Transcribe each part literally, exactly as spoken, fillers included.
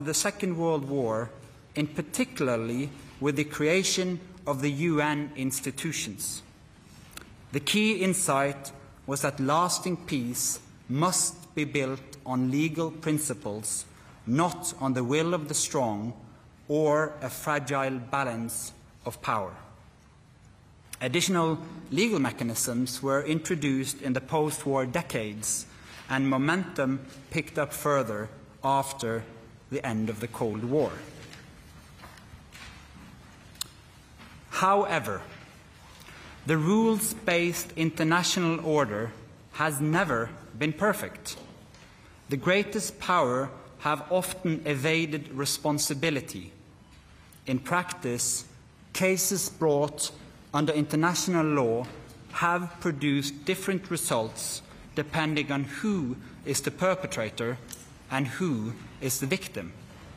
the Second World War, in particularly with the creation of the U N institutions. The key insight was that lasting peace must be built on legal principles, not on the will of the strong or a fragile balance of power. Additional legal mechanisms were introduced in the post-war decades, and momentum picked up further after the end of the Cold War. However, the rules-based international order has never been perfect. The greatest power have often evaded responsibility. In practice, cases brought under international law have produced different results depending on who is the perpetrator and who is the victim.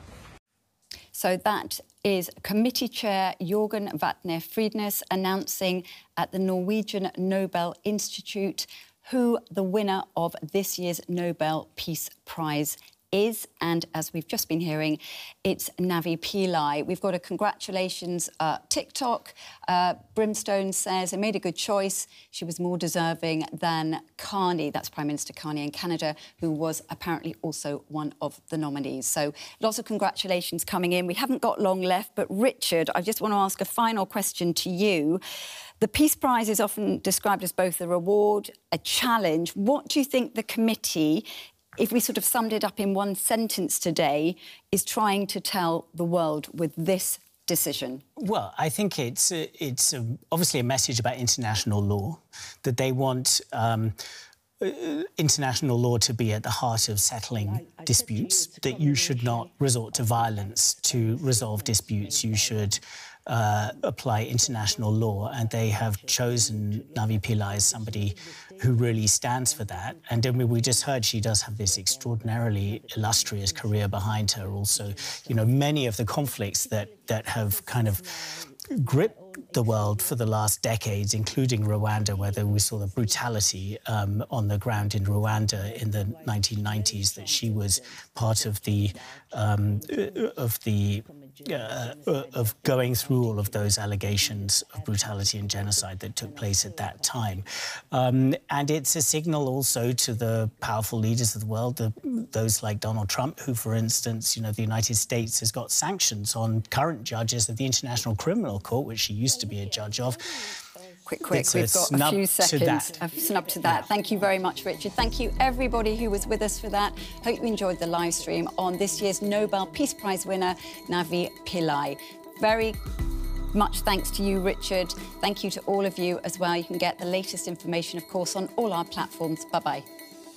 So that is Committee Chair Jørgen Vatne Friednes announcing at the Norwegian Nobel Institute who the winner of this year's Nobel Peace Prize is. And as we've just been hearing, it's Navi Pillay. We've got a congratulations uh, TikTok. Uh, Brimstone says, I made a good choice. She was more deserving than Carney. That's Prime Minister Carney in Canada, who was apparently also one of the nominees. So lots of congratulations coming in. We haven't got long left, but Richard, I just want to ask a final question to you. The Peace Prize is often described as both a reward, a challenge. What do you think the committee, if we sort of summed it up in one sentence today, is trying to tell the world with this decision? Well, I think it's uh, it's uh, obviously a message about international law, that they want um, uh, international law to be at the heart of settling disputes, that you should not resort to violence to resolve disputes. You should uh, apply international law, and they have chosen Navi Pillay as somebody who really stands for that. And I mean, we just heard she does have this extraordinarily illustrious career behind her. Also, you know, many of the conflicts that that have kind of gripped the world for the last decades, including Rwanda, where we saw the brutality um, on the ground in Rwanda in the nineteen nineties, that she was part of the um, of the uh, of going through all of those allegations of brutality and genocide that took place at that time. Um, and it's a signal also to the powerful leaders of the world, the, those like Donald Trump, who, for instance, you know, the United States has got sanctions on current judges of the International Criminal Court, which she used to be a judge of. Quick, quick, we've got a few seconds. A snub to that. Thank you very much, Richard. Thank you, everybody who was with us for that. Hope you enjoyed the live stream on this year's Nobel Peace Prize winner, Navi Pillay. Very much thanks to you, Richard. Thank you to all of you as well. You can get the latest information, of course, on all our platforms. Bye-bye.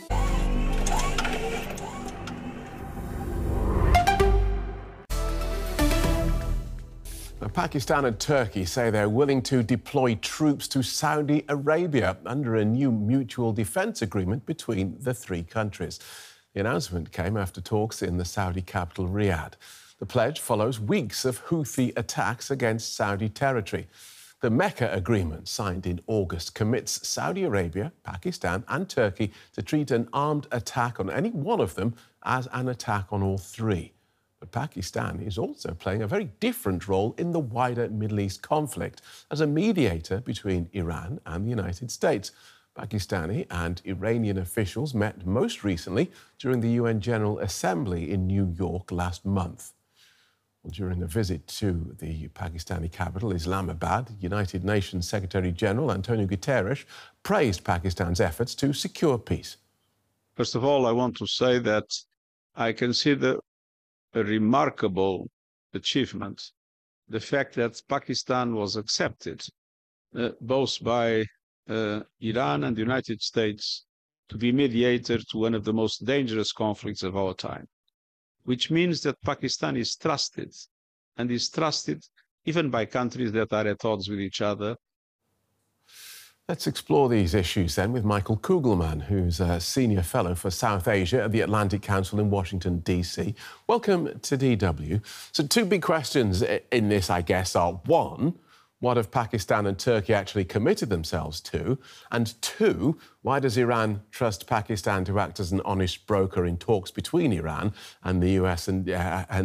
Pakistan and Turkey say they're willing to deploy troops to Saudi Arabia under a new mutual defence agreement between the three countries. The announcement came after talks in the Saudi capital, Riyadh. The pledge follows weeks of Houthi attacks against Saudi territory. The Mecca Agreement, signed in August, commits Saudi Arabia, Pakistan and Turkey to treat an armed attack on any one of them as an attack on all three. But Pakistan is also playing a very different role in the wider Middle East conflict as a mediator between Iran and the United States. Pakistani and Iranian officials met most recently during the U N General Assembly in New York last month. Well, during a visit to the Pakistani capital, Islamabad, United Nations Secretary-General Antonio Guterres praised Pakistan's efforts to secure peace. First of all, I want to say that I consider a remarkable achievement the fact that Pakistan was accepted uh, both by uh, Iran and the United States to be mediator to one of the most dangerous conflicts of our time, which means that Pakistan is trusted, and is trusted even by countries that are at odds with each other. Let's explore these issues then with Michael Kugelman, who's a Senior Fellow for South Asia at the Atlantic Council in Washington, D C. Welcome to D W. So two big questions in this, I guess, are, one, what have Pakistan and Turkey actually committed themselves to? And two, why does Iran trust Pakistan to act as an honest broker in talks between Iran and the U S and, uh, and